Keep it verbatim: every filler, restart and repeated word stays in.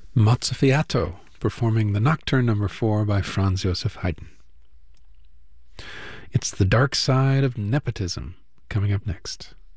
Mozzafiato, performing the Nocturne number four by Franz Joseph Haydn. It's The Dark Side of Nepotism, coming up next.